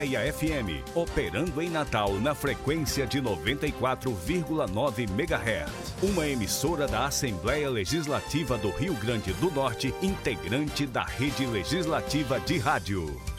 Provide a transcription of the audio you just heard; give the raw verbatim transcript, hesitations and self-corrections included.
F M, operando em Natal na frequência de noventa e quatro vírgula nove megahertz. Uma emissora da Assembleia Legislativa do Rio Grande do Norte, integrante da Rede Legislativa de Rádio.